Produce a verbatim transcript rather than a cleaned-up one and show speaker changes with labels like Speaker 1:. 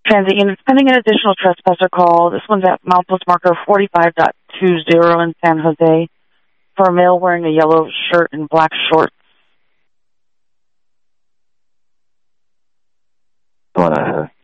Speaker 1: Transit units pending an additional trespasser call. This one's at milepost marker forty-five point two zero in San Jose for a male wearing a yellow shirt and black shorts.
Speaker 2: What, uh,